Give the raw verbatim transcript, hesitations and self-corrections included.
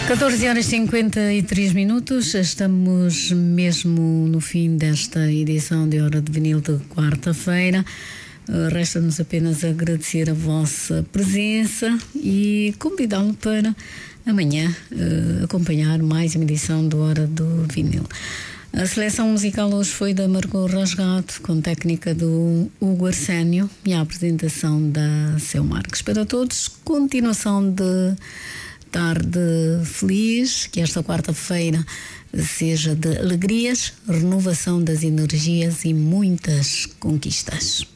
catorze horas e cinquenta e três minutos, estamos mesmo no fim desta edição de Hora de Vinil de quarta-feira. Uh, Resta-nos apenas agradecer a vossa presença e convidá-lo para amanhã uh, acompanhar mais uma edição do Hora do Vinil. A seleção musical hoje foi da Margot Rasgado, com técnica do Hugo Arsénio e a apresentação da Seu Marques. Para todos, continuação de tarde feliz, que esta quarta-feira seja de alegrias, renovação das energias e muitas conquistas.